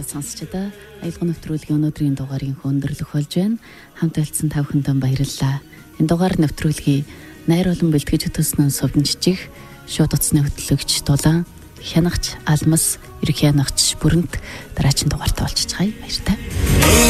сонсчдаа аялга нэвтрүүлгийн өнөөдрийн дугаарыг өндөрлөх болж байна. Хамт байлцсан та бүхэнд баярлалаа. Энэ дугаар нэвтрүүлгийг найруулан бэлтгэж хөтөлсөн Совдон Жижиг, шууд утасны хөтлөгч Дулаан, хянагч Алмас, ерөнхий хянагч Бүрэнт дараагийн дугаартаа олж чагаая. Баяр таа.